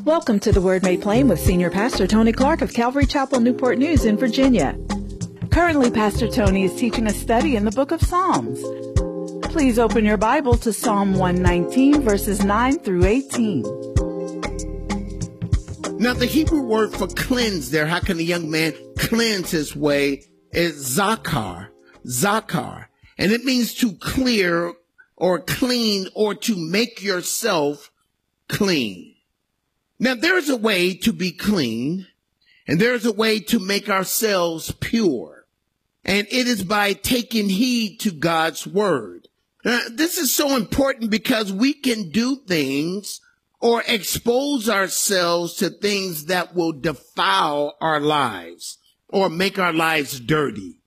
Welcome to the Word Made Plain with Senior Pastor Tony Clark of Calvary Chapel, Newport News in Virginia. Currently, Pastor Tony is teaching a study in the book of Psalms. Please open your Bible to Psalm 119, verses 9 through 18. Now, the Hebrew word for cleanse there, how can a young man cleanse his way, is zakar. And it means to clear or clean or to make yourself clean. Now, there's a way to be clean, and there's a way to make ourselves pure. And it is by taking heed to God's word. This is so important because we can do things or expose ourselves to things that will defile our lives or make our lives dirty.